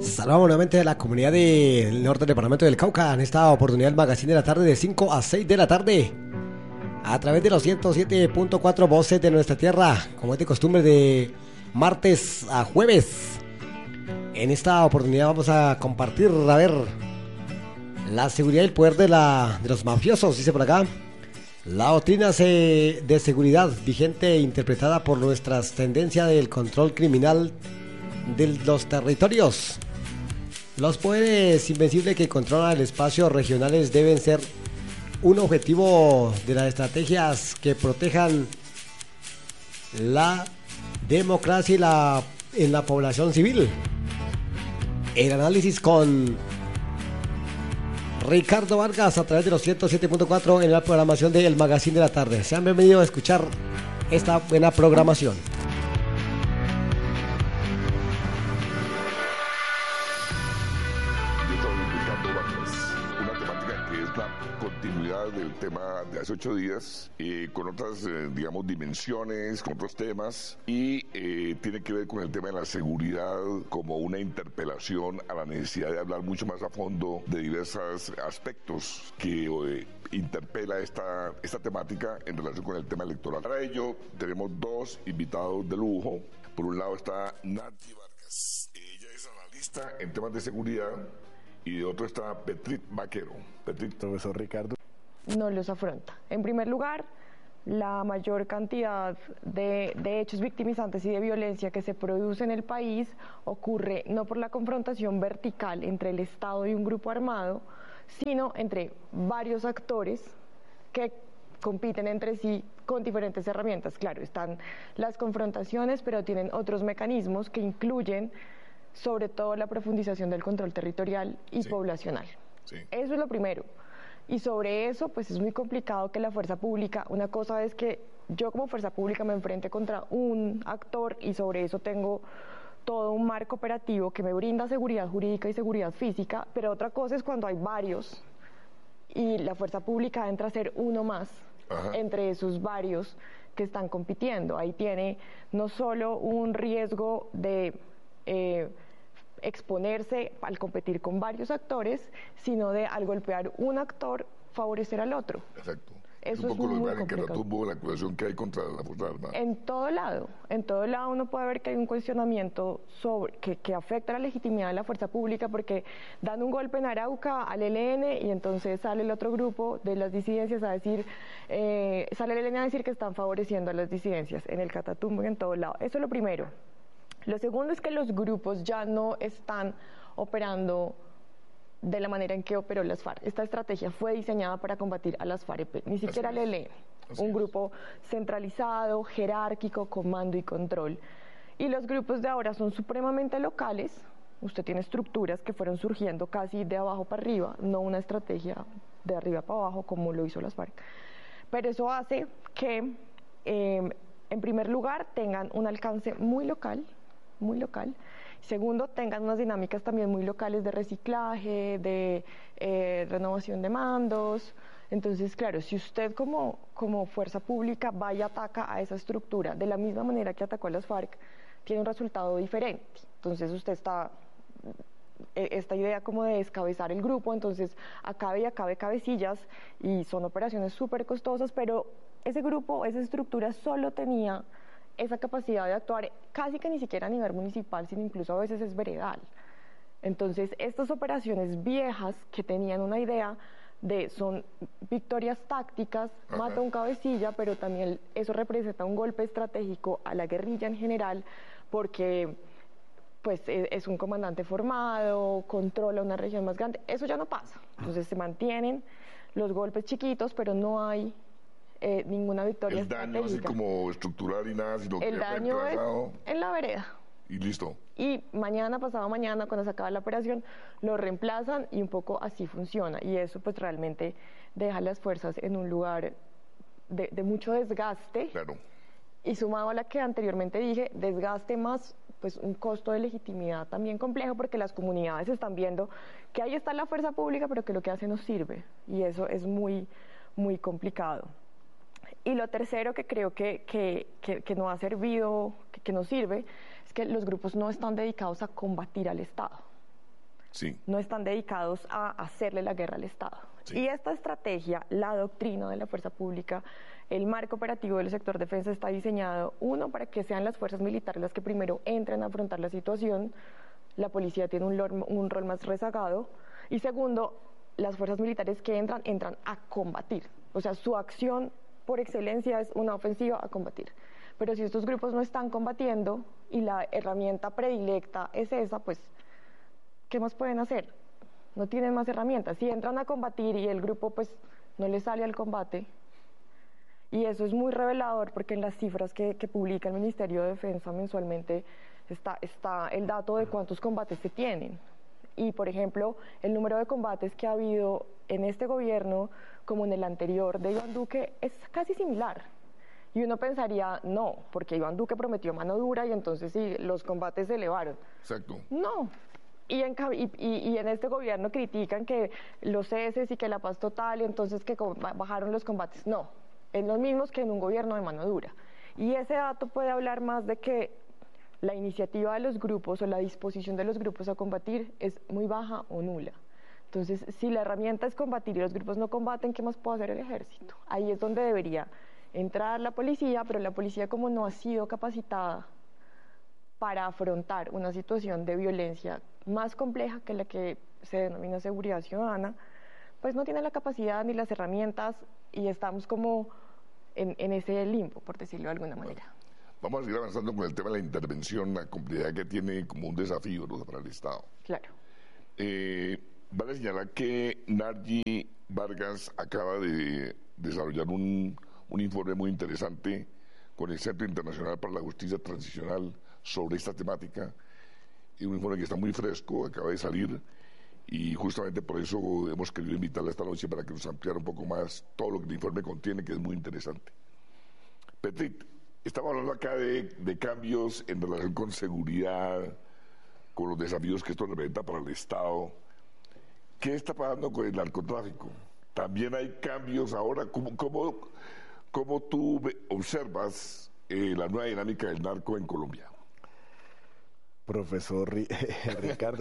Saludamos nuevamente a la comunidad del norte del departamento del Cauca. En esta oportunidad el magazine de la tarde de 5 a 6 de la tarde a través de los 107.4 voces de nuestra tierra, como es de costumbre de martes a jueves. En esta oportunidad vamos a compartir, a ver, la seguridad y el poder de los mafiosos, dice por acá. La doctrina de seguridad vigente e interpretada por nuestras tendencias del control criminal de los territorios. Los poderes invencibles que controlan el espacio regionales deben ser un objetivo de las estrategias que protejan la democracia en la población civil. El análisis con Ricardo Vargas a través de los 107.4 en la programación de El Magazine de la Tarde. Sean bienvenidos a escuchar esta buena programación. Del tema de hace 8 días, con otras, digamos, dimensiones, con otros temas, y tiene que ver con el tema de la seguridad como una interpelación a la necesidad de hablar mucho más a fondo de diversos aspectos que interpela esta temática en relación con el tema electoral. Para ello tenemos dos invitados de lujo. Por un lado está Nancy Vargas, ella es analista en temas de seguridad, y de otro está Petrit Vaquero. Petrit. Profesor Ricardo. No los afronta. En primer lugar, la mayor cantidad de hechos victimizantes y de violencia que se produce en el país ocurre no por la confrontación vertical entre el Estado y un grupo armado, sino entre varios actores que compiten entre sí con diferentes herramientas. Claro, están las confrontaciones, pero tienen otros mecanismos que incluyen sobre todo la profundización del control territorial y poblacional. Sí. Eso es lo primero. Y sobre eso, pues es muy complicado que la fuerza pública, una cosa es que yo como fuerza pública me enfrente contra un actor y sobre eso tengo todo un marco operativo que me brinda seguridad jurídica y seguridad física, pero otra cosa es cuando hay varios y la fuerza pública entra a ser uno más. Ajá. Entre esos varios que están compitiendo. Ahí tiene no solo un riesgo de exponerse al competir con varios actores, sino de al golpear un actor favorecer al otro. Exacto. Eso es un poco muy lo que complicado. la acusación que hay contra la Fuerza Armada. En todo lado uno puede ver que hay un cuestionamiento que afecta la legitimidad de la fuerza pública, porque dan un golpe en Arauca al ELN y entonces sale el otro grupo de las disidencias a decir, sale el ELN a decir que están favoreciendo a las disidencias en el Catatumbo y en todo lado. Eso es lo primero. Lo segundo es que los grupos ya no están operando de la manera en que operó las FARC. Esta estrategia fue diseñada para combatir a las FARC-EP, ni siquiera al ELN, un grupo centralizado, jerárquico, comando y control. Y los grupos de ahora son supremamente locales. Usted tiene estructuras que fueron surgiendo casi de abajo para arriba, no una estrategia de arriba para abajo como lo hizo las FARC. Pero eso hace que, en primer lugar, tengan un alcance muy local. Segundo, tengan unas dinámicas también muy locales de reciclaje, de renovación de mandos. Entonces, claro, si usted como fuerza pública va y ataca a esa estructura de la misma manera que atacó a las FARC, tiene un resultado diferente. Entonces usted está, esta idea como de descabezar el grupo, entonces acabe cabecillas, y son operaciones súper costosas, pero ese grupo, esa estructura solo tenía esa capacidad de actuar casi que ni siquiera a nivel municipal, sino incluso a veces es veredal. Entonces, estas operaciones viejas que tenían una idea son victorias tácticas, mata un cabecilla, pero también eso representa un golpe estratégico a la guerrilla en general, porque pues es un comandante formado, controla una región más grande. Eso ya no pasa. Entonces se mantienen los golpes chiquitos, pero no hay ninguna victoria estratégica. El daño así como estructural y nada, sino que el daño es en la vereda. Y listo. Y mañana, pasado mañana, cuando se acaba la operación, lo reemplazan y un poco así funciona. Y eso pues realmente deja las fuerzas en un lugar de mucho desgaste. Claro. Y sumado a la que anteriormente dije, desgaste más pues un costo de legitimidad también complejo, porque las comunidades están viendo que ahí está la fuerza pública, pero que lo que hace no sirve. Y eso es muy, muy complicado. Y lo tercero que creo que no ha servido, que no sirve, es que los grupos no están dedicados a combatir al Estado. Sí. No están dedicados a hacerle la guerra al Estado. Sí. Y esta estrategia, la doctrina de la fuerza pública, el marco operativo del sector defensa está diseñado, uno, para que sean las fuerzas militares las que primero entren a afrontar la situación. La policía tiene un rol más rezagado. Y segundo, las fuerzas militares que entran a combatir. O sea, su acción por excelencia es una ofensiva a combatir. Pero si estos grupos no están combatiendo y la herramienta predilecta es esa, pues, ¿qué más pueden hacer? No tienen más herramientas. Si entran a combatir y el grupo pues no le sale al combate, y eso es muy revelador porque en las cifras que publica el Ministerio de Defensa mensualmente está el dato de cuántos combates se tienen. Y, por ejemplo, el número de combates que ha habido en este gobierno como en el anterior de Iván Duque es casi similar. Y uno pensaría, no, porque Iván Duque prometió mano dura y entonces sí, los combates se elevaron. Exacto. No. Y en este gobierno critican que los ceses y que la paz total y entonces que bajaron los combates. No, es lo mismo que en un gobierno de mano dura. Y ese dato puede hablar más de que la iniciativa de los grupos o la disposición de los grupos a combatir es muy baja o nula. Entonces, si la herramienta es combatir y los grupos no combaten, ¿qué más puede hacer el ejército? Ahí es donde debería entrar la policía, pero la policía, como no ha sido capacitada para afrontar una situación de violencia más compleja que la que se denomina seguridad ciudadana, pues no tiene la capacidad ni las herramientas y estamos como en ese limbo, por decirlo de alguna manera. Vamos a seguir avanzando con el tema de la intervención, la complejidad que tiene como un desafío, ¿no?, para el Estado. Claro. Vale señalar que Narji Vargas acaba de desarrollar un informe muy interesante con el Centro Internacional para la Justicia Transicional sobre esta temática, y un informe que está muy fresco, acaba de salir, y justamente por eso hemos querido invitarla esta noche para que nos ampliara un poco más todo lo que el informe contiene, que es muy interesante. Petrit, estamos hablando acá de cambios en relación con seguridad, con los desafíos que esto representa para el Estado. ¿Qué está pasando con el narcotráfico? También hay cambios ahora. ¿Cómo tú observas la nueva dinámica del narco en Colombia? Profesor Ricardo,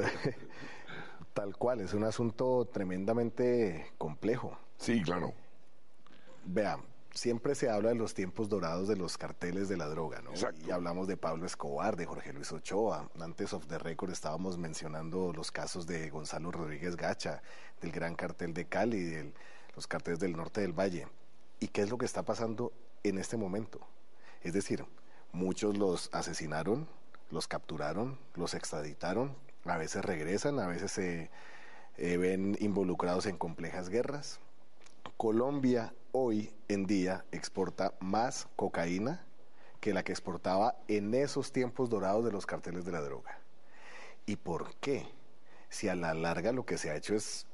tal cual, es un asunto tremendamente complejo. Sí, claro. Vean, siempre se habla de los tiempos dorados de los carteles de la droga, ¿no? Exacto. Y hablamos de Pablo Escobar, de Jorge Luis Ochoa. Antes of the record estábamos mencionando los casos de Gonzalo Rodríguez Gacha, del gran cartel de Cali, de los carteles del norte del Valle. ¿Y qué es lo que está pasando en este momento? Es decir, muchos los asesinaron, los capturaron, los extraditaron, a veces regresan, a veces se ven involucrados en complejas guerras. Colombia hoy en día exporta más cocaína que la que exportaba en esos tiempos dorados de los carteles de la droga. ¿Y por qué? Si a la larga lo que se ha hecho es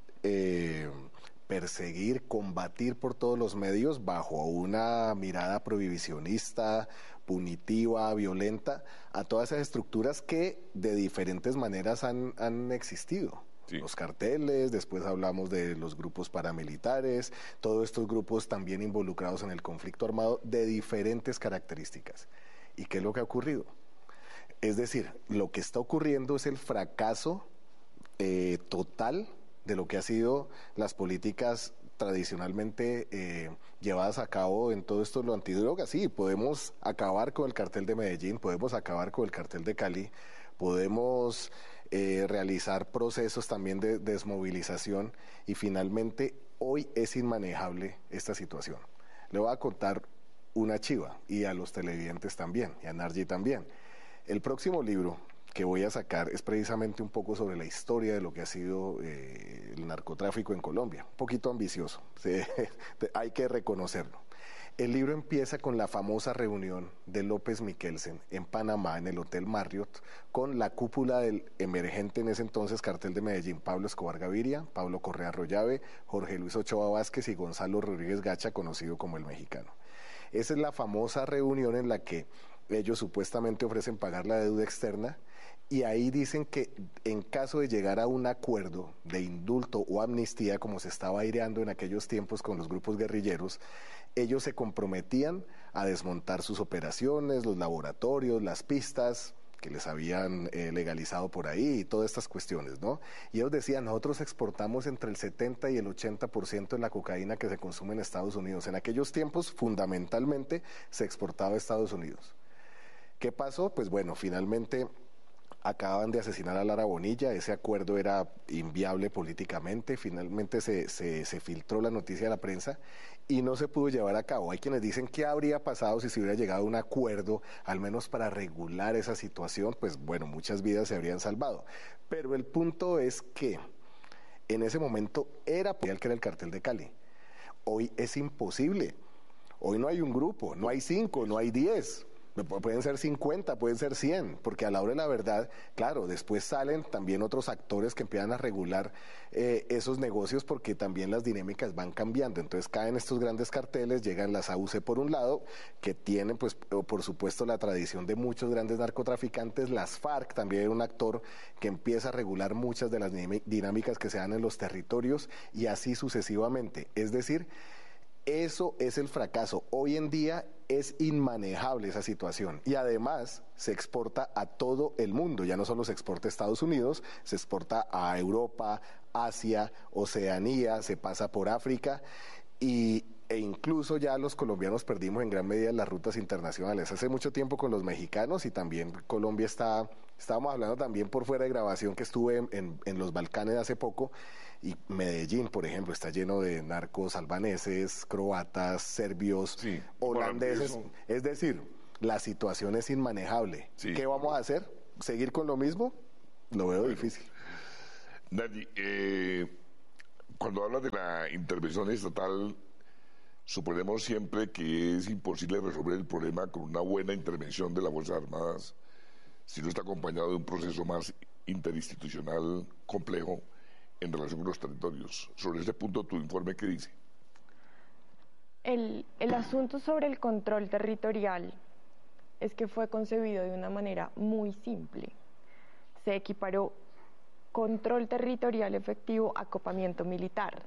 perseguir, combatir por todos los medios bajo una mirada prohibicionista, punitiva, violenta, a todas esas estructuras que de diferentes maneras han existido. Sí. Los carteles, después hablamos de los grupos paramilitares, todos estos grupos también involucrados en el conflicto armado de diferentes características. ¿Y qué es lo que ha ocurrido? Es decir, lo que está ocurriendo es el fracaso total de lo que ha sido las políticas tradicionalmente llevadas a cabo en todo esto, lo antidroga. Sí, podemos acabar con el cartel de Medellín, podemos acabar con el cartel de Cali, podemos realizar procesos también de desmovilización, y finalmente hoy es inmanejable esta situación. Le voy a contar una chiva, y a los televidentes también, y a Narji también. El próximo libro que voy a sacar es precisamente un poco sobre la historia de lo que ha sido el narcotráfico en Colombia. Un poquito ambicioso, hay que reconocerlo. El libro empieza con la famosa reunión de López Michelsen en Panamá, en el Hotel Marriott, con la cúpula del emergente en ese entonces cartel de Medellín, Pablo Escobar Gaviria, Pablo Correa Rollave, Jorge Luis Ochoa Vázquez y Gonzalo Rodríguez Gacha, conocido como el Mexicano. Esa es la famosa reunión en la que ellos supuestamente ofrecen pagar la deuda externa, y ahí dicen que en caso de llegar a un acuerdo de indulto o amnistía, como se estaba aireando en aquellos tiempos con los grupos guerrilleros, ellos se comprometían a desmontar sus operaciones, los laboratorios, las pistas, que les habían legalizado por ahí y todas estas cuestiones, ¿no? Y ellos decían, nosotros exportamos entre el 70 y el 80% de la cocaína que se consume en Estados Unidos. En aquellos tiempos, fundamentalmente, se exportaba a Estados Unidos. ¿Qué pasó? Pues bueno, finalmente acaban de asesinar a Lara Bonilla, ese acuerdo era inviable políticamente, finalmente se filtró la noticia a la prensa y no se pudo llevar a cabo. Hay quienes dicen qué habría pasado si se hubiera llegado a un acuerdo, al menos para regular esa situación, pues bueno, muchas vidas se habrían salvado. Pero el punto es que en ese momento era que era el cartel de Cali. Hoy es imposible. Hoy no hay un grupo, no hay 5, no hay 10. Pueden ser 50, pueden ser 100, porque a la hora de la verdad, claro, después salen también otros actores que empiezan a regular esos negocios porque también las dinámicas van cambiando. Entonces caen estos grandes carteles, llegan las AUC por un lado, que tienen pues por supuesto la tradición de muchos grandes narcotraficantes, las FARC también era un actor que empieza a regular muchas de las dinámicas que se dan en los territorios y así sucesivamente. Es decir, eso es el fracaso. Hoy en día es inmanejable esa situación y además se exporta a todo el mundo. Ya no solo se exporta a Estados Unidos, se exporta a Europa, Asia, Oceanía, se pasa por África e incluso ya los colombianos perdimos en gran medida las rutas internacionales. Hace mucho tiempo con los mexicanos y también Colombia estábamos hablando también por fuera de grabación que estuve en los Balcanes hace poco. Y Medellín, por ejemplo, está lleno de narcos albaneses, croatas, serbios, sí, holandeses. Es decir, la situación es inmanejable. Sí. ¿Qué vamos a hacer? ¿Seguir con lo mismo? Lo veo difícil. Nadie, cuando hablas de la intervención estatal, suponemos siempre que es imposible resolver el problema con una buena intervención de las Fuerzas Armadas si no está acompañado de un proceso más interinstitucional complejo en relación con los territorios. Sobre ese punto, ¿tu informe qué dice? El asunto sobre el control territorial es que fue concebido de una manera muy simple. Se equiparó control territorial efectivo a acopamiento militar.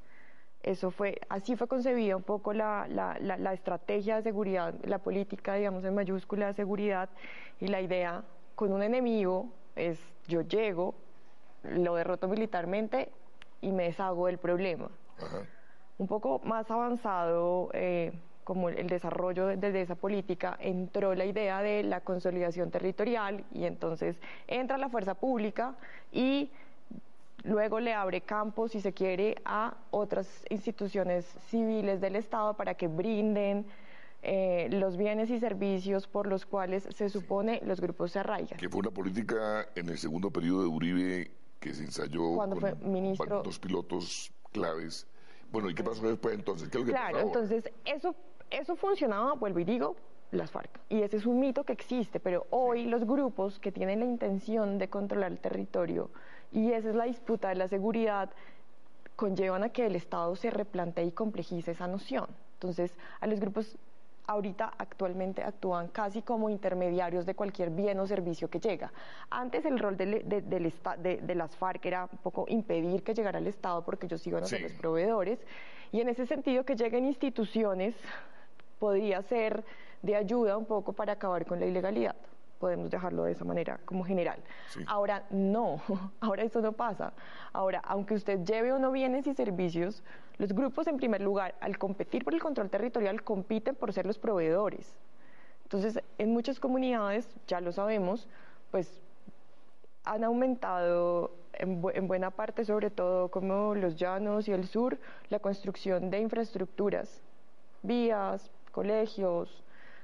Así fue concebida un poco la estrategia de seguridad, la política, digamos, en mayúscula de seguridad, y la idea con un enemigo es yo llego, lo derroto militarmente y me deshago del problema. Ajá. Un poco más avanzado, como el desarrollo de esa política, entró la idea de la consolidación territorial y entonces entra la fuerza pública y luego le abre campo, si se quiere, a otras instituciones civiles del Estado para que brinden los bienes y servicios por los cuales se supone los grupos se arraigan. Que fue una política en el segundo periodo de Uribe que se ensayó cuando fue ministro, dos pilotos claves. Bueno, ¿y qué pasó después entonces? ¿Qué es lo que claro, pasó? Entonces eso funcionaba, vuelvo y digo, las FARC. Y ese es un mito que existe, pero hoy los grupos que tienen la intención de controlar el territorio, y esa es la disputa de la seguridad, conllevan a que el Estado se replantee y complejice esa noción. Entonces, a los grupos ahorita actualmente actúan casi como intermediarios de cualquier bien o servicio que llega. Antes el rol de las FARC era un poco impedir que llegara al Estado porque ellos iban a ser los proveedores, y en ese sentido que lleguen instituciones podría ser de ayuda un poco para acabar con la ilegalidad. Podemos dejarlo de esa manera como general. Sí. Ahora no, ahora eso no pasa. Ahora, aunque usted lleve o no bienes y servicios, los grupos en primer lugar, al competir por el control territorial, compiten por ser los proveedores. Entonces, en muchas comunidades, ya lo sabemos, pues han aumentado en buena parte, sobre todo como los llanos y el sur, la construcción de infraestructuras, vías, colegios,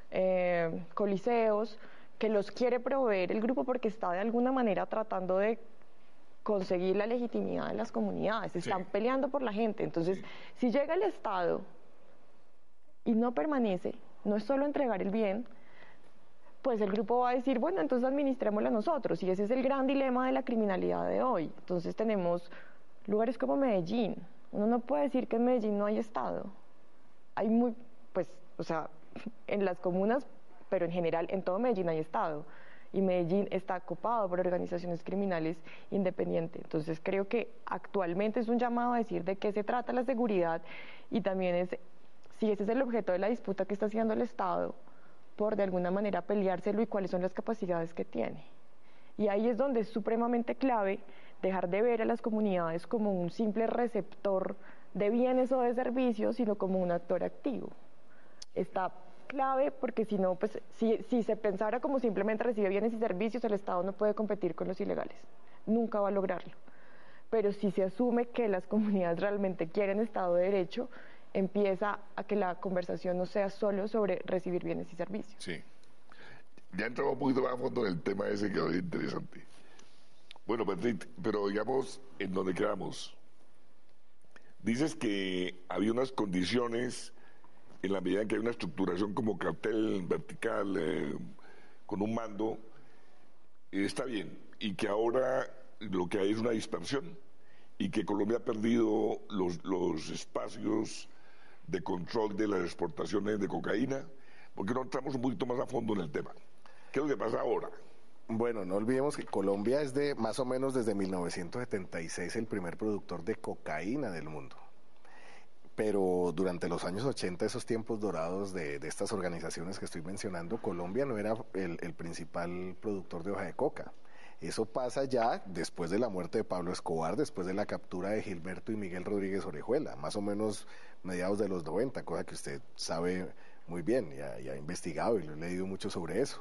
coliseos, que los quiere proveer el grupo porque está de alguna manera tratando de conseguir la legitimidad de las comunidades, están peleando por la gente. Entonces, si llega el Estado y no permanece, no es solo entregar el bien, pues el grupo va a decir, bueno, entonces administrémoslo nosotros, y ese es el gran dilema de la criminalidad de hoy. Entonces tenemos lugares como Medellín. Uno no puede decir que en Medellín no hay Estado. Hay en las comunas, pero en general en todo Medellín hay Estado, y Medellín está copado por organizaciones criminales independientes. Entonces creo que actualmente es un llamado a decir de qué se trata la seguridad, y también si ese es el objeto de la disputa que está haciendo el Estado, por de alguna manera peleárselo y cuáles son las capacidades que tiene. Y ahí es donde es supremamente clave dejar de ver a las comunidades como un simple receptor de bienes o de servicios, sino como un actor activo. Está clave porque si no, pues si se pensara como simplemente recibe bienes y servicios, el Estado no puede competir con los ilegales, nunca va a lograrlo. Pero si se asume que las comunidades realmente quieren Estado de Derecho, empieza a que la conversación no sea solo sobre recibir bienes y servicios. Sí. Ya entramos un poquito más a fondo en el tema ese que es interesante. Bueno, pero digamos, en donde quedamos. Dices que había unas condiciones en la medida en que hay una estructuración como cartel vertical con un mando, está bien, y que ahora lo que hay es una dispersión y que Colombia ha perdido los espacios de control de las exportaciones de cocaína. ¿Por qué no entramos un poquito más a fondo en el tema? ¿Qué es lo que pasa ahora? Bueno, no olvidemos que Colombia es de más o menos desde 1976 el primer productor de cocaína del mundo. Pero durante los años 80, esos tiempos dorados de estas organizaciones que estoy mencionando, Colombia no era el principal productor de hoja de coca. Eso pasa ya después de la muerte de Pablo Escobar, después de la captura de Gilberto y Miguel Rodríguez Orejuela, más o menos mediados de los 90, cosa que usted sabe muy bien, ya ha investigado y lo he leído mucho sobre eso.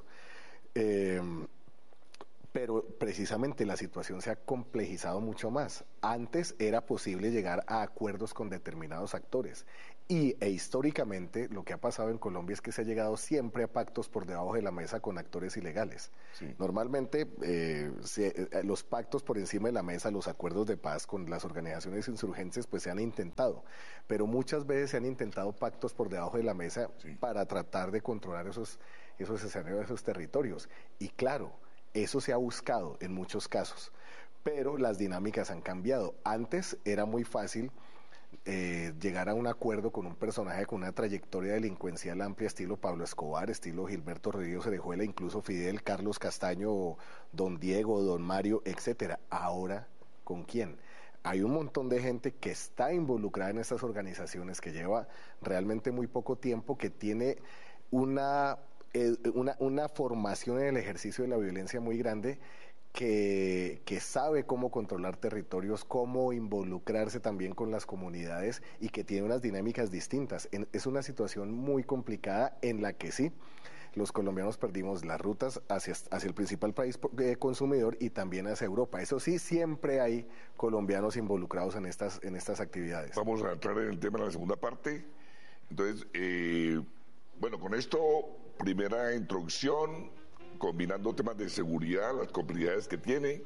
Pero precisamente la situación se ha complejizado mucho más. Antes era posible llegar a acuerdos con determinados actores e históricamente lo que ha pasado en Colombia es que se ha llegado siempre a pactos por debajo de la mesa con actores ilegales. Sí. Normalmente los pactos por encima de la mesa, los acuerdos de paz con las organizaciones insurgentes pues se han intentado, pero muchas veces se han intentado pactos por debajo de la mesa para tratar de controlar esos escenarios, esos territorios. Y claro, eso se ha buscado en muchos casos, pero las dinámicas han cambiado. Antes era muy fácil llegar a un acuerdo con un personaje con una trayectoria delincuencial amplia, estilo Pablo Escobar, estilo Gilberto Rodríguez Orejuela, incluso Fidel, Carlos Castaño, Don Diego, Don Mario, etcétera. Ahora, ¿con quién? Hay un montón de gente que está involucrada en estas organizaciones, que lleva realmente muy poco tiempo, que tiene una formación en el ejercicio de la violencia muy grande, que sabe cómo controlar territorios, cómo involucrarse también con las comunidades y que tiene unas dinámicas distintas. Es una situación muy complicada en la que sí, los colombianos perdimos las rutas hacia el principal país consumidor y también hacia Europa. Eso sí, siempre hay colombianos involucrados en estas actividades. Vamos a entrar en el tema en la segunda parte. Entonces, bueno, con esto, primera introducción, combinando temas de seguridad, las complejidades que tiene.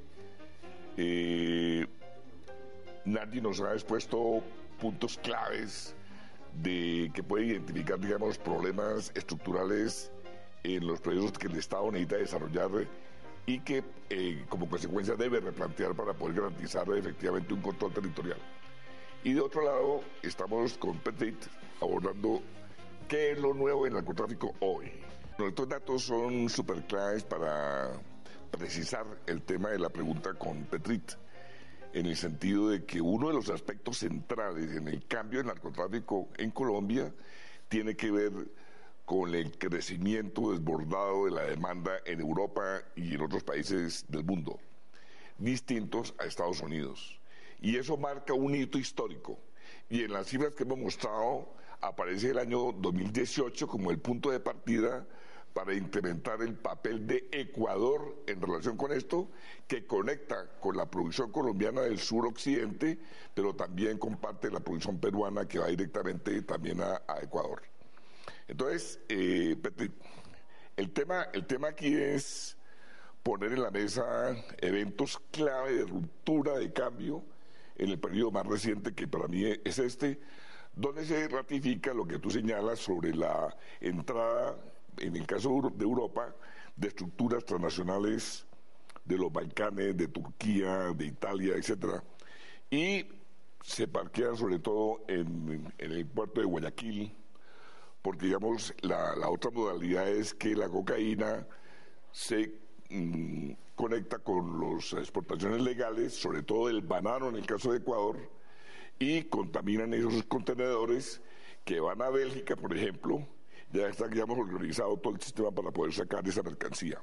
Nadie nos ha expuesto puntos claves que puede identificar, digamos, problemas estructurales en los proyectos que el Estado necesita desarrollar y que como consecuencia debe replantear para poder garantizar efectivamente un control territorial. Y de otro lado, estamos con Petit abordando qué es lo nuevo en el narcotráfico hoy. Nuestros datos son súper claves para precisar el tema de la pregunta con Petrit, en el sentido de que uno de los aspectos centrales en el cambio del narcotráfico en Colombia tiene que ver con el crecimiento desbordado de la demanda en Europa y en otros países del mundo, distintos a Estados Unidos. Y eso marca un hito histórico. Y en las cifras que hemos mostrado aparece el año 2018 como el punto de partida para incrementar el papel de Ecuador en relación con esto, que conecta con la producción colombiana del sur-occidente, pero también comparte la producción peruana que va directamente también a Ecuador. Entonces, Petri, el tema aquí es poner en la mesa eventos clave de ruptura, de cambio, en el periodo más reciente, que para mí es donde se ratifica lo que tú señalas sobre la entrada, en el caso de Europa, de estructuras transnacionales de los Balcanes, de Turquía, de Italia, etcétera, y se parquean sobre todo en el puerto de Guayaquil, porque digamos la otra modalidad es que la cocaína se conecta con las exportaciones legales, sobre todo el banano en el caso de Ecuador, y contaminan esos contenedores que van a Bélgica, por ejemplo, ya hemos organizado todo el sistema para poder sacar esa mercancía.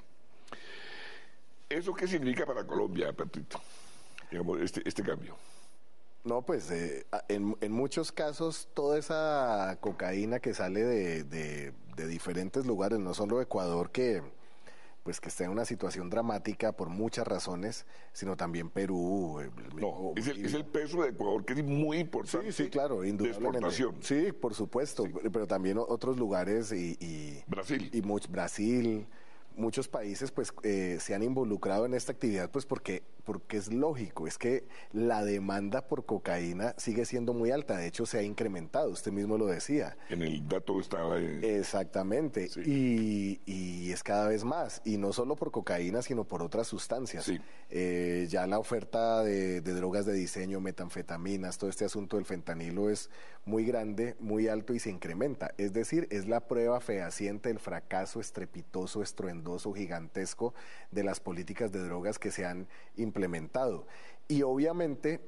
¿Eso qué significa para Colombia, Petrito? Digamos, este cambio. No, pues en muchos casos toda esa cocaína que sale de diferentes lugares, no solo Ecuador, que está en una situación dramática por muchas razones, sino también Perú. No, es el peso de Ecuador, que es muy importante. Sí, claro, indudablemente. De exportación. Sí, por supuesto, sí. Pero también otros lugares Brasil. Brasil, muchos países se han involucrado en esta actividad porque es lógico, es que la demanda por cocaína sigue siendo muy alta, de hecho se ha incrementado, usted mismo lo decía. En el dato estaba... Exactamente, sí. y es cada vez más, y no solo por cocaína, sino por otras sustancias. Sí. Ya la oferta de drogas de diseño, metanfetaminas, todo este asunto del fentanilo es muy grande, muy alto y se incrementa, es decir, es la prueba fehaciente del fracaso estrepitoso, estruendoso, gigantesco de las políticas de drogas que se han implementado. Y obviamente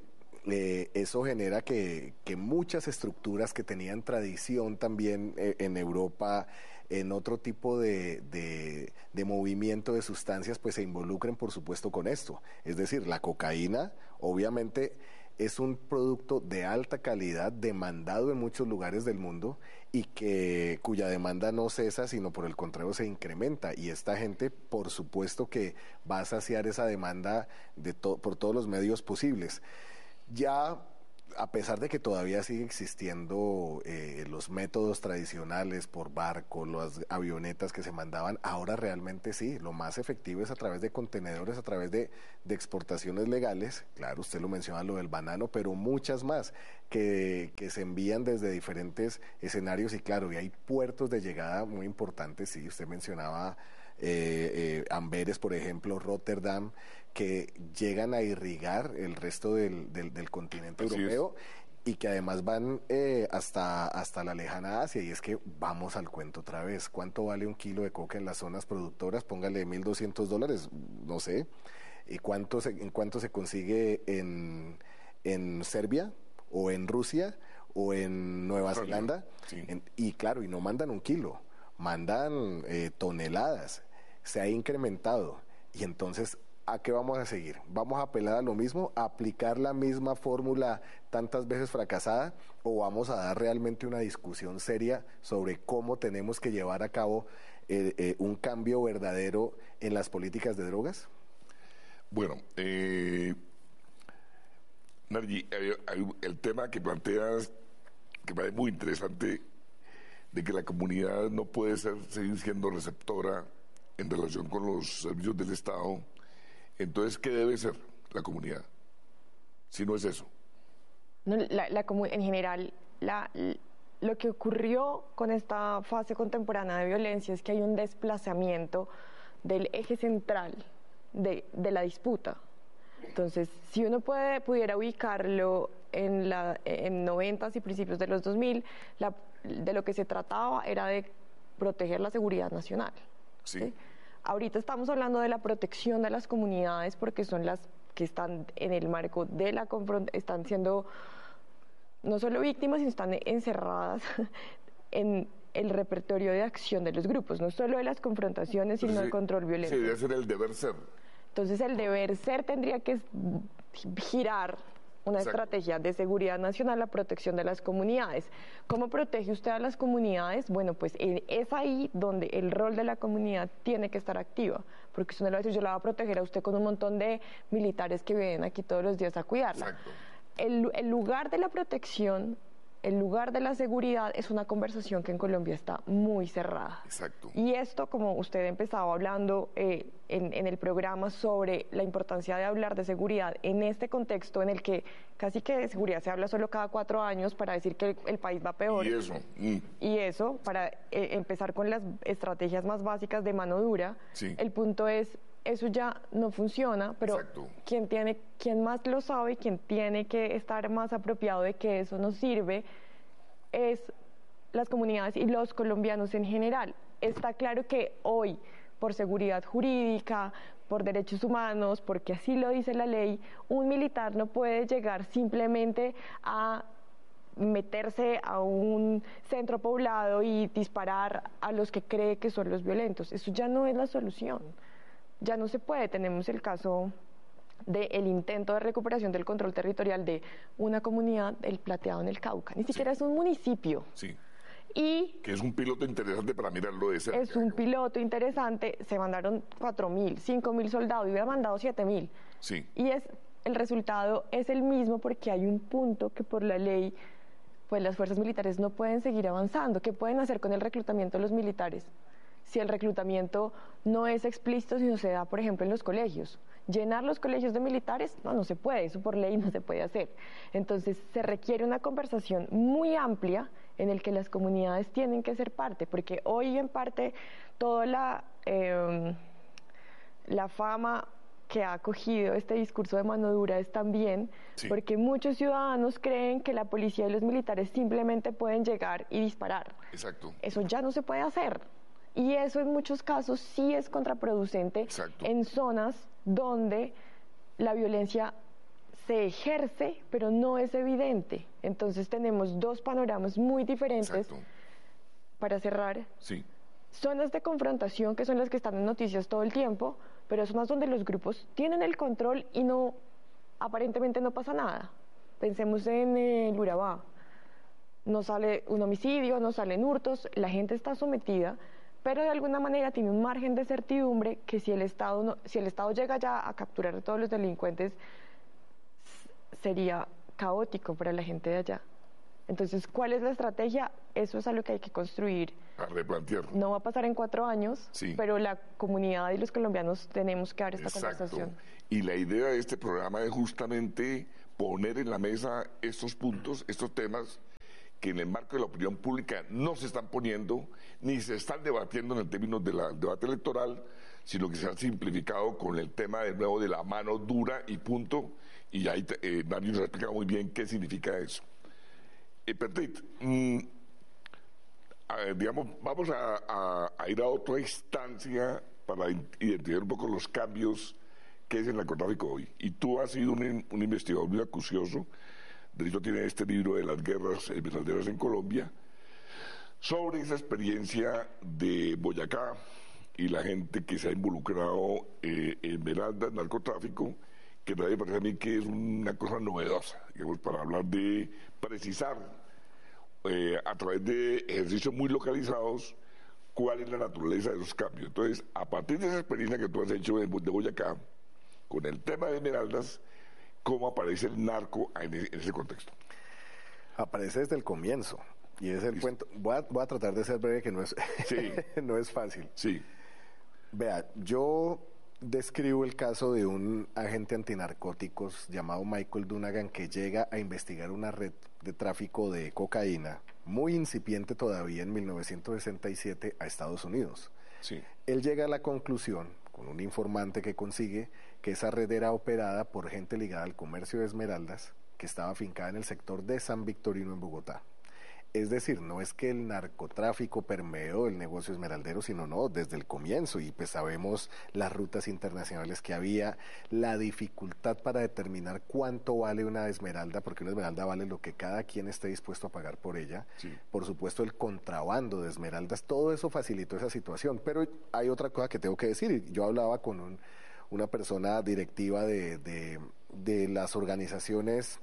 eso genera que muchas estructuras que tenían tradición también en Europa, en otro tipo de movimiento de sustancias, pues se involucren por supuesto con esto. Es decir, la cocaína obviamente es un producto de alta calidad, demandado en muchos lugares del mundo y cuya demanda no cesa, sino por el contrario se incrementa. Y esta gente, por supuesto que va a saciar esa demanda por todos los medios posibles. Ya, a pesar de que todavía sigue existiendo los métodos tradicionales por barco, las avionetas que se mandaban, ahora realmente sí, lo más efectivo es a través de contenedores, a través de exportaciones legales, claro, usted lo menciona, lo del banano, pero muchas más que se envían desde diferentes escenarios y claro, y hay puertos de llegada muy importantes, sí, usted mencionaba Amberes, por ejemplo, Rotterdam, que llegan a irrigar el resto del continente europeo y que además van hasta la lejana Asia. Y es que vamos al cuento otra vez. ¿Cuánto vale un kilo de coca en las zonas productoras? Póngale $1,200, no sé. ¿Y en cuánto se consigue en Serbia o en Rusia o en Nueva Zelanda? Sí. Y claro, y no mandan un kilo, mandan toneladas. Se ha incrementado. Y entonces, ¿a qué vamos a seguir? ¿Vamos a apelar a lo mismo, a aplicar la misma fórmula tantas veces fracasada, o vamos a dar realmente una discusión seria sobre cómo tenemos que llevar a cabo un cambio verdadero en las políticas de drogas? Bueno, Nargi, el tema que planteas, que me parece muy interesante, de que la comunidad no puede seguir siendo receptora en relación con los servicios del Estado. Entonces, ¿qué debe ser la comunidad? Si no es eso. No, en general, lo que ocurrió con esta fase contemporánea de violencia es que hay un desplazamiento del eje central de la disputa. Entonces, si uno pudiera ubicarlo en 90s y principios de los 2000, de lo que se trataba era de proteger la seguridad nacional. Sí. Ahorita estamos hablando de la protección de las comunidades porque son las que están en el marco de la confrontación, están siendo no solo víctimas, sino están encerradas en el repertorio de acción de los grupos, no solo de las confrontaciones, sino del control violento. Sí, debe ser el deber ser. Entonces el deber ser tendría que girar una estrategia de seguridad nacional, la protección de las comunidades. ¿Cómo protege usted a las comunidades? Bueno, pues es ahí donde el rol de la comunidad tiene que estar activa, porque usted no le va a decir, yo la voy a proteger a usted con un montón de militares que vienen aquí todos los días a cuidarla. Exacto. El lugar de la protección, el lugar de la seguridad es una conversación que en Colombia está muy cerrada. Exacto. Y esto, como usted empezaba hablando en el programa sobre la importancia de hablar de seguridad en este contexto en el que casi que de seguridad se habla solo cada 4 años para decir que el país va peor. Y eso. Y eso, para empezar con las estrategias más básicas de mano dura, sí. El punto es, eso ya no funciona, pero quien más lo sabe y quien tiene que estar más apropiado de que eso nos sirve es las comunidades y los colombianos en general. Está claro que hoy, por seguridad jurídica, por derechos humanos, porque así lo dice la ley, un militar no puede llegar simplemente a meterse a un centro poblado y disparar a los que cree que son los violentos. Eso ya no es la solución. Ya no se puede. Tenemos el caso del intento de recuperación del control territorial de una comunidad, el Plateado en el Cauca. Ni siquiera es un municipio. Sí. Y que es un piloto interesante para mirarlo de cerca. es un piloto interesante. Se mandaron 4.000, 5.000 soldados y hubiera mandado 7.000. Sí. Y el resultado es el mismo porque hay un punto que por la ley pues las fuerzas militares no pueden seguir avanzando. ¿Qué pueden hacer con el reclutamiento de los militares? Si el reclutamiento no es explícito, sino se da, por ejemplo, en los colegios. Llenar los colegios de militares, no se puede, eso por ley no se puede hacer. Entonces, se requiere una conversación muy amplia en el que las comunidades tienen que ser parte, porque hoy en parte toda la fama que ha acogido este discurso de mano dura es también porque muchos ciudadanos creen que la policía y los militares simplemente pueden llegar y disparar. Exacto. Eso ya no se puede hacer. Y eso en muchos casos sí es contraproducente en zonas donde la violencia se ejerce, pero no es evidente. Entonces tenemos dos panoramas muy diferentes. Para cerrar. Sí. Zonas de confrontación que son las que están en noticias todo el tiempo, pero zonas donde los grupos tienen el control y no, aparentemente no pasa nada. Pensemos en el Urabá. No sale un homicidio, no salen hurtos, la gente está sometida, pero de alguna manera tiene un margen de certidumbre que si el Estado llega ya a capturar a todos los delincuentes, sería caótico para la gente de allá. Entonces, ¿cuál es la estrategia? Eso es algo que hay que construir. A replantear. No va a pasar en 4 años, sí, pero la comunidad y los colombianos tenemos que dar esta conversación. Y la idea de este programa es justamente poner en la mesa estos puntos, estos temas que en el marco de la opinión pública no se están poniendo, ni se están debatiendo en términos del debate electoral, sino que se han simplificado con el tema de nuevo de la mano dura y punto, y ahí Mario nos ha explicado muy bien qué significa eso. Petit, digamos, vamos a ir a otra instancia para identificar un poco los cambios que es el narcotráfico hoy. Y tú has sido un investigador muy acucioso. De hecho, tiene este libro de las guerras esmeralderas en Colombia, sobre esa experiencia de Boyacá y la gente que se ha involucrado en esmeraldas, narcotráfico, que me parece a mí que es una cosa novedosa, digamos, para hablar de precisar a través de ejercicios muy localizados cuál es la naturaleza de esos cambios. Entonces, a partir de esa experiencia que tú has hecho de Boyacá, con el tema de esmeraldas, ¿cómo aparece el narco en ese contexto? Aparece desde el comienzo. Y es el cuento. Voy a tratar de ser breve, que no es, no es fácil. Sí. Vea, yo describo el caso de un agente antinarcóticos llamado Michael Dunagan que llega a investigar una red de tráfico de cocaína, muy incipiente todavía en 1967, a Estados Unidos. Sí. Él llega a la conclusión, con un informante que consigue, que esa red era operada por gente ligada al comercio de esmeraldas que estaba afincada en el sector de San Victorino en Bogotá. Es decir, no es que el narcotráfico permeó el negocio esmeraldero, sino no, desde el comienzo, y pues sabemos las rutas internacionales que había, la dificultad para determinar cuánto vale una esmeralda, porque una esmeralda vale lo que cada quien esté dispuesto a pagar por ella. Sí. Por supuesto, el contrabando de esmeraldas, todo eso facilitó esa situación, pero hay otra cosa que tengo que decir. Yo hablaba con una persona directiva de las organizaciones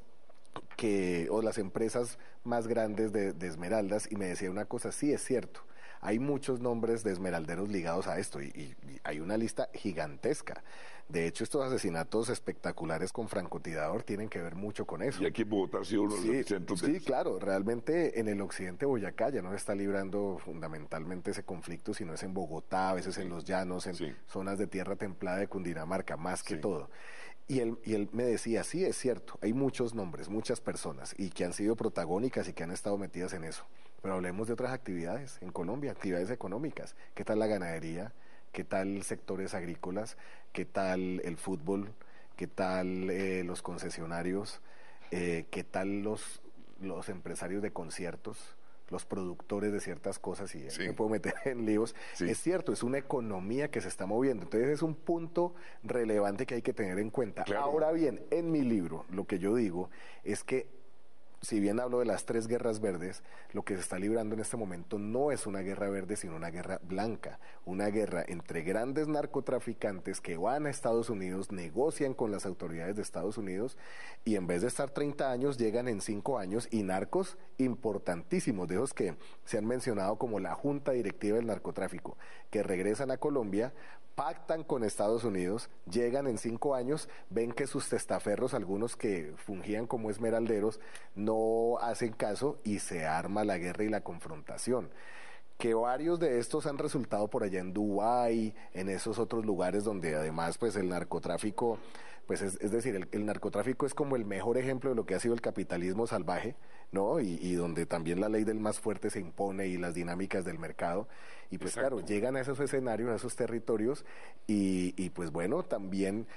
o las empresas más grandes de esmeraldas, y me decía una cosa: sí, es cierto, hay muchos nombres de esmeralderos ligados a esto y hay una lista gigantesca. De hecho, estos asesinatos espectaculares con francotirador tienen que ver mucho con eso. Y aquí en Bogotá ha sido uno de los centros de... Sí, claro, realmente en el occidente de Boyacá ya no se está librando fundamentalmente ese conflicto, sino es en Bogotá, a veces en los llanos, en zonas de tierra templada de Cundinamarca, más que todo. Y él me decía: sí, es cierto, hay muchos nombres, muchas personas, y que han sido protagónicas y que han estado metidas en eso. Pero hablemos de otras actividades en Colombia, actividades económicas. ¿Qué tal la ganadería? ¿Qué tal sectores agrícolas? ¿Qué tal el fútbol? ¿Qué tal los concesionarios? ¿Qué tal los empresarios de conciertos? Los productores de ciertas cosas, y me puedo meter en líos. Es cierto, es una economía que se está moviendo, entonces es un punto relevante que hay que tener en cuenta. Claro. Ahora bien, en mi libro lo que yo digo es que si bien hablo de las 3 guerras verdes, lo que se está librando en este momento no es una guerra verde, sino una guerra blanca, una guerra entre grandes narcotraficantes que van a Estados Unidos, negocian con las autoridades de Estados Unidos y en vez de estar 30 años, llegan en 5 años y narcos importantísimos, de esos que se han mencionado como la junta directiva del narcotráfico, que regresan a Colombia, pactan con Estados Unidos, llegan en 5 años, ven que sus testaferros, algunos que fungían como esmeralderos, no hacen caso y se arma la guerra y la confrontación. Que varios de estos han resultado por allá en Dubái, en esos otros lugares donde además pues el narcotráfico, pues es decir, el narcotráfico es como el mejor ejemplo de lo que ha sido el capitalismo salvaje, ¿no? Y donde también la ley del más fuerte se impone y las dinámicas del mercado. Y pues Exacto. claro, llegan a esos escenarios, a esos territorios y pues bueno, también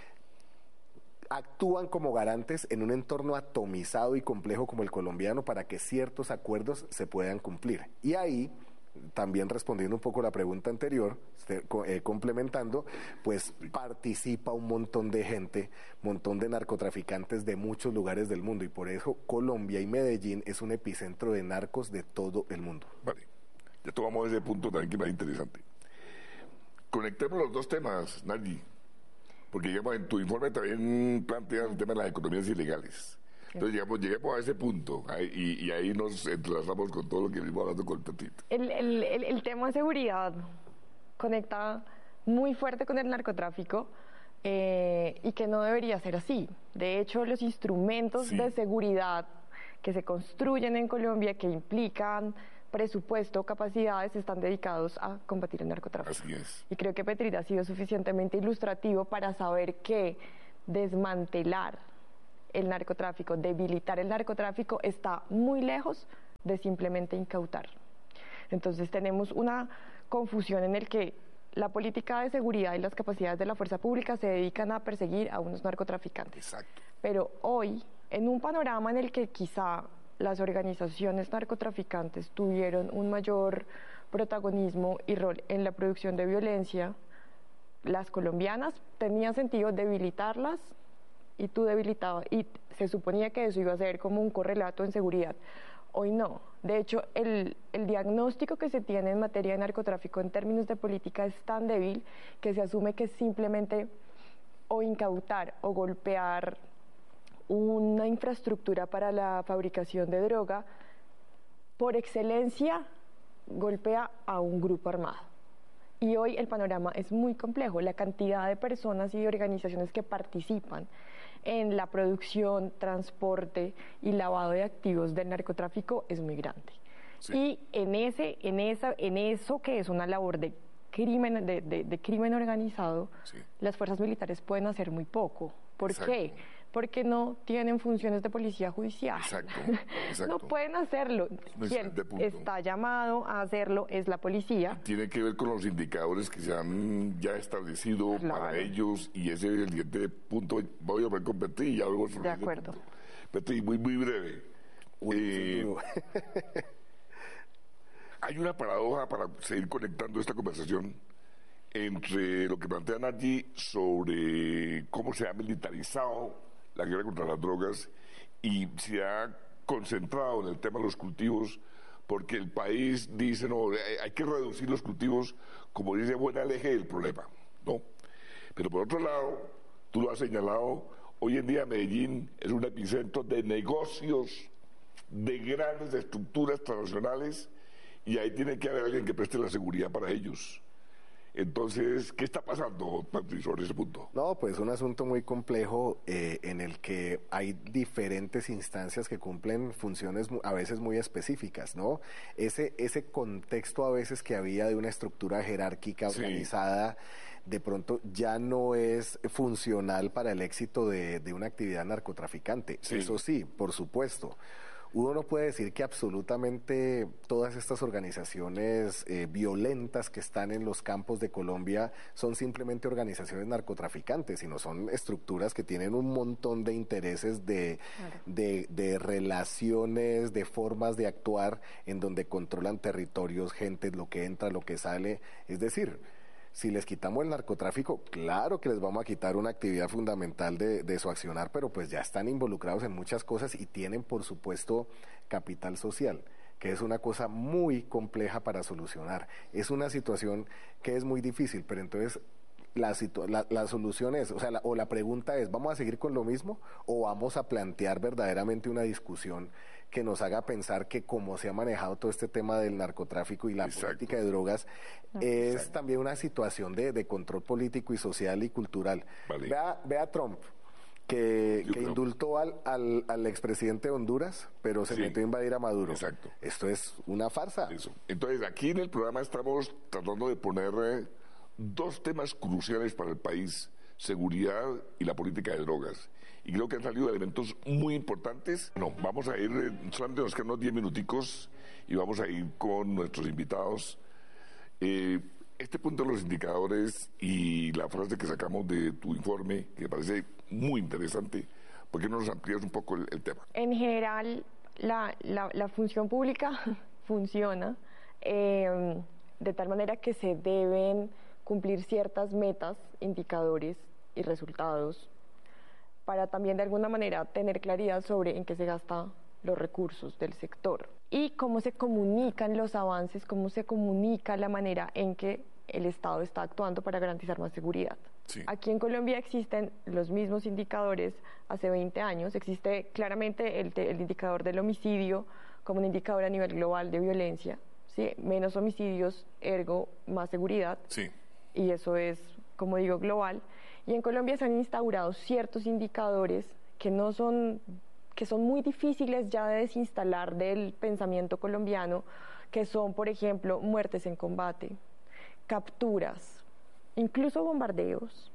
actúan como garantes en un entorno atomizado y complejo como el colombiano para que ciertos acuerdos se puedan cumplir. Y ahí, también respondiendo un poco a la pregunta anterior, complementando, pues participa un montón de gente, montón de narcotraficantes de muchos lugares del mundo y por eso Colombia y Medellín es un epicentro de narcos de todo el mundo. Vale, ya tomamos ese punto también que es más interesante. Conectemos los dos temas, Nadie, porque digamos, en tu informe también planteas el tema de las economías ilegales. Entonces lleguemos a ese punto y ahí nos entrelazamos con todo lo que venimos hablando con Tatito. El tema de seguridad conecta muy fuerte con el narcotráfico y que no debería ser así. De hecho, los instrumentos de seguridad que se construyen en Colombia, que implican presupuesto, capacidades, están dedicados a combatir el narcotráfico. Así es. Y creo que Petrita ha sido suficientemente ilustrativo para saber que desmantelar el narcotráfico, debilitar el narcotráfico, está muy lejos de simplemente incautar. Entonces tenemos una confusión en el que la política de seguridad y las capacidades de la fuerza pública se dedican a perseguir a unos narcotraficantes. Exacto. Pero hoy, en un panorama en el que quizá las organizaciones narcotraficantes tuvieron un mayor protagonismo y rol en la producción de violencia, las colombianas tenía sentido debilitarlas y tú debilitabas, y se suponía que eso iba a ser como un correlato en seguridad. Hoy no. De hecho, el diagnóstico que se tiene en materia de narcotráfico en términos de política es tan débil que se asume que simplemente o incautar o golpear una infraestructura para la fabricación de droga, por excelencia, golpea a un grupo armado. Y hoy el panorama es muy complejo. La cantidad de personas y de organizaciones que participan en la producción, transporte y lavado de activos del narcotráfico es muy grande. Sí. Y en eso que es una labor de crimen organizado, las fuerzas militares pueden hacer muy poco. ¿Por qué? Porque no tienen funciones de policía judicial. Exacto. No pueden hacerlo. Quien está llamado a hacerlo es la policía. Tiene que ver con los indicadores que se han ya establecido para ellos y ese es el siguiente punto. Voy a ver con Petri y ya luego sobre de acuerdo. Petri, muy breve. Hay una paradoja para seguir conectando esta conversación entre lo que plantean allí sobre cómo se ha militarizado la guerra contra las drogas y se ha concentrado en el tema de los cultivos porque el país dice, no, hay que reducir los cultivos, como dice, bueno, al eje del problema, ¿no? Pero por otro lado, tú lo has señalado, hoy en día Medellín es un epicentro de negocios de grandes estructuras transnacionales y ahí tiene que haber alguien que preste la seguridad para ellos. Entonces, ¿qué está pasando, Patrick, sobre ese punto? No, pues un asunto muy complejo en el que hay diferentes instancias que cumplen funciones a veces muy específicas, ¿no? Ese contexto a veces que había de una estructura jerárquica organizada, de pronto ya no es funcional para el éxito de una actividad narcotraficante. Eso sí, por supuesto. Uno no puede decir que absolutamente todas estas organizaciones violentas que están en los campos de Colombia son simplemente organizaciones narcotraficantes, sino son estructuras que tienen un montón de intereses de relaciones, de formas de actuar en donde controlan territorios, gente, lo que entra, lo que sale. Es decir, Si les quitamos el narcotráfico, claro que les vamos a quitar una actividad fundamental de su accionar, pero pues ya están involucrados en muchas cosas y tienen, por supuesto, capital social, que es una cosa muy compleja para solucionar. Es una situación que es muy difícil, pero entonces la solución es, o sea, la pregunta es, ¿vamos a seguir con lo mismo o vamos a plantear verdaderamente una discusión que nos haga pensar que como se ha manejado todo este tema del narcotráfico y la política de drogas, es también una situación de control político y social y cultural? Vale. Vea Trump, que indultó al expresidente de Honduras, pero se metió a invadir a Maduro. Exacto. Esto es una farsa. Eso. Entonces, aquí en el programa estamos tratando de poner dos temas cruciales para el país: seguridad y la política de drogas. Y creo que han salido elementos muy importantes. No, vamos a ir, solamente nos quedan unos 10 minuticos y vamos a ir con nuestros invitados. Este punto de los indicadores y la frase que sacamos de tu informe, que me parece muy interesante, ¿por qué no nos amplías un poco el tema? En general, la función pública funciona de tal manera que se deben cumplir ciertas metas, indicadores y resultados para también de alguna manera tener claridad sobre en qué se gastan los recursos del sector y cómo se comunican los avances, cómo se comunica la manera en que el Estado está actuando para garantizar más seguridad. Sí. Aquí en Colombia existen los mismos indicadores hace 20 años. Existe claramente el indicador del homicidio como un indicador a nivel global de violencia, ¿sí? Menos homicidios, ergo más seguridad. Sí. Y eso es, como digo, global. Y en Colombia se han instaurado ciertos indicadores que son muy difíciles ya de desinstalar del pensamiento colombiano, que son, por ejemplo, muertes en combate, capturas, incluso bombardeos,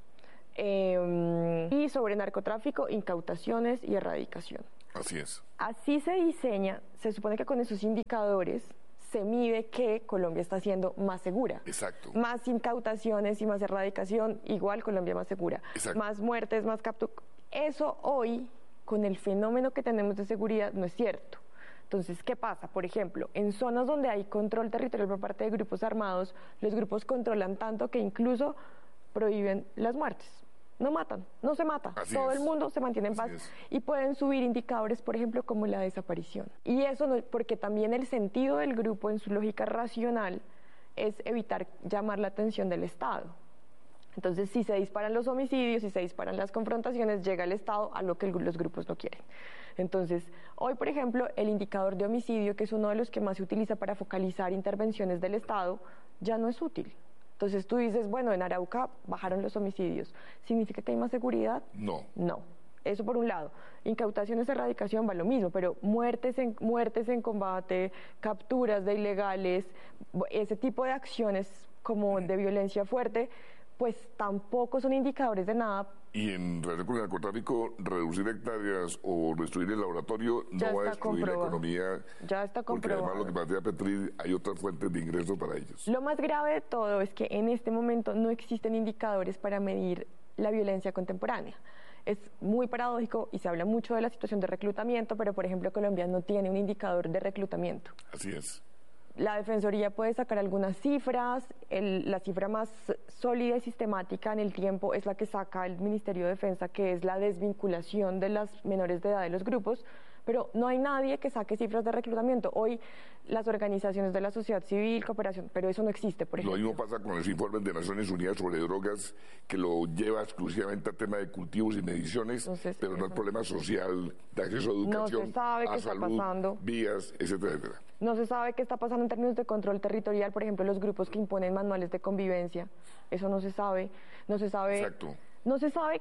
y sobre narcotráfico, incautaciones y erradicación. Así es. Así se diseña, se supone que con esos indicadores se mide que Colombia está siendo más segura. Exacto. Más incautaciones y más erradicación, igual Colombia más segura. Exacto. Más muertes, más capturas. Eso hoy, con el fenómeno que tenemos de seguridad, no es cierto. Entonces, ¿qué pasa? Por ejemplo, en zonas donde hay control territorial por parte de grupos armados, los grupos controlan tanto que incluso prohíben las muertes. No matan, no se mata. Todo el mundo se mantiene en paz y pueden subir indicadores, por ejemplo, como la desaparición. Y eso no, porque también el sentido del grupo en su lógica racional es evitar llamar la atención del Estado. Entonces, si se disparan los homicidios, si se disparan las confrontaciones, llega el Estado a lo que los grupos no quieren. Entonces, hoy, por ejemplo, el indicador de homicidio, que es uno de los que más se utiliza para focalizar intervenciones del Estado, ya no es útil. Entonces tú dices, bueno, en Arauca bajaron los homicidios. ¿Significa que hay más seguridad? No. No. Eso por un lado. Incautaciones, erradicación va lo mismo, pero muertes en combate, capturas de ilegales, ese tipo de acciones como de violencia fuerte, pues tampoco son indicadores de nada. Y en relación con el narcotráfico, reducir hectáreas o destruir el laboratorio no va a destruir la economía. Ya está comprobado. Porque además lo que plantea Petri, hay otras fuentes de ingresos para ellos. Lo más grave de todo es que en este momento no existen indicadores para medir la violencia contemporánea. Es muy paradójico y se habla mucho de la situación de reclutamiento, pero por ejemplo Colombia no tiene un indicador de reclutamiento. Así es. La Defensoría puede sacar algunas cifras, la cifra más sólida y sistemática en el tiempo es la que saca el Ministerio de Defensa, que es la desvinculación de las menores de edad de los grupos, pero no hay nadie que saque cifras de reclutamiento. Hoy las organizaciones de la sociedad civil, cooperación, pero eso no existe, por ejemplo. Lo mismo pasa con los informes de Naciones Unidas sobre drogas, que lo lleva exclusivamente al tema de cultivos y mediciones, entonces, pero no al problema social de acceso a educación, no se sabe qué salud, está pasando. Vías, etcétera, etcétera. No se sabe qué está pasando en términos de control territorial, por ejemplo, los grupos que imponen manuales de convivencia, eso no se sabe, no se sabe. Exacto. No se sabe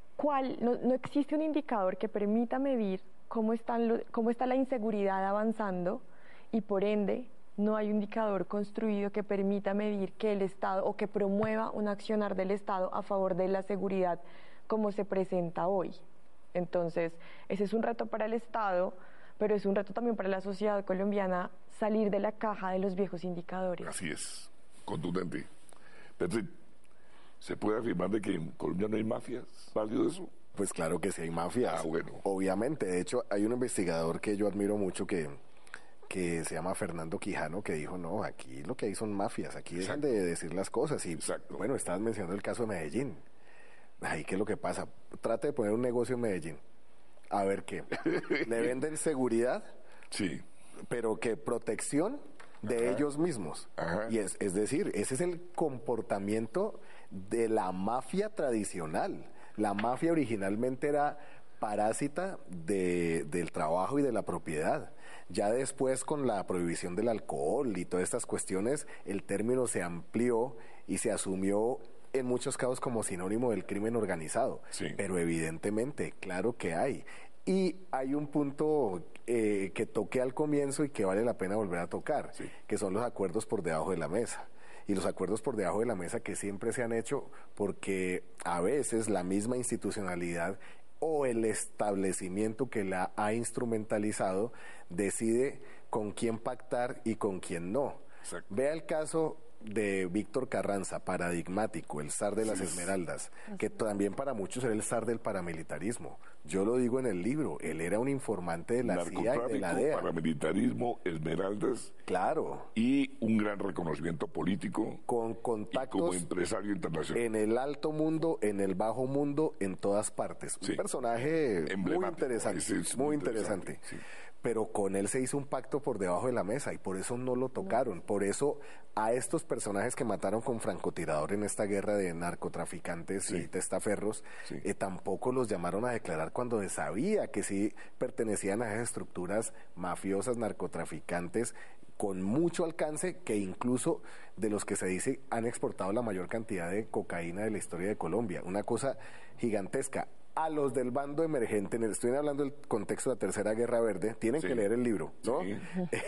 no existe un indicador que permita medir cómo está la inseguridad avanzando y por ende no hay un indicador construido que permita medir que el Estado o que promueva un accionar del Estado a favor de la seguridad como se presenta hoy. Entonces, ese es un reto para el Estado, pero es un reto también para la sociedad colombiana salir de la caja de los viejos indicadores. Así es, contundente. Petri, ¿se puede afirmar de que en Colombia no hay mafias? ¿Válido eso? Pues claro que sí hay mafias. Ah, bueno. Obviamente, de hecho, hay un investigador que yo admiro mucho que que se llama Fernando Quijano, que dijo, no, aquí lo que hay son mafias, aquí dejan de decir las cosas. Y bueno, estabas mencionando el caso de Medellín. Ahí, ¿qué es lo que pasa? Trate de poner un negocio en Medellín. A ver qué. Le venden seguridad, Sí. pero que protección de ellos mismos. Ajá. Y es decir, ese es el comportamiento de la mafia tradicional. La mafia originalmente era parásita del trabajo y de la propiedad. Ya después, con la prohibición del alcohol y todas estas cuestiones, el término se amplió y se asumió en muchos casos como sinónimo del crimen organizado. Sí. Pero evidentemente, claro que hay. Y hay un punto que toqué al comienzo y que vale la pena volver a tocar, Sí. que son los acuerdos por debajo de la mesa. Y los acuerdos por debajo de la mesa que siempre se han hecho porque a veces la misma institucionalidad o el establecimiento que la ha instrumentalizado decide con quién pactar y con quién no. Exacto. Vea el caso de Víctor Carranza, paradigmático, el zar de las Esmeraldas, que también para muchos era el zar del paramilitarismo. Yo lo digo en el libro, él era un informante de la CIA y de la Narcotráfico, DEA. paramilitarismo, esmeraldas Claro, y un gran reconocimiento político con y como contactos empresario internacional. en el alto mundo, en el bajo mundo, en todas partes. Sí. Un personaje muy Emblemático, interesante, ese es muy muy interesante. interesante, sí. Pero con él se hizo un pacto por debajo de la mesa y por eso no lo tocaron. Por eso a estos personajes que mataron con francotirador en esta guerra de narcotraficantes y testaferros, Sí. Tampoco los llamaron a declarar cuando se sabía que sí pertenecían a esas estructuras mafiosas, narcotraficantes, con mucho alcance, que incluso de los que se dice han exportado la mayor cantidad de cocaína de la historia de Colombia. Una cosa gigantesca. A los del bando emergente, estoy hablando del contexto de la Tercera Guerra Verde, tienen Sí. que leer el libro, ¿no? Sí.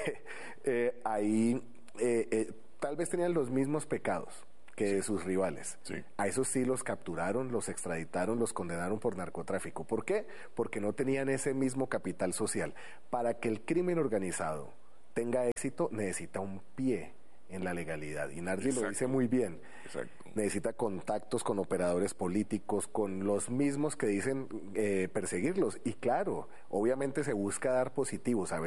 Ahí tal vez tenían los mismos pecados que sus rivales. Sí. A esos sí los capturaron, los extraditaron, los condenaron por narcotráfico. ¿Por qué? Porque no tenían ese mismo capital social. Para que el crimen organizado tenga éxito, necesita un pie en la legalidad. Y Nardi lo dice muy bien. Exacto. Necesita contactos con operadores políticos, con los mismos que dicen perseguirlos. Y claro, obviamente se busca dar positivos. A veces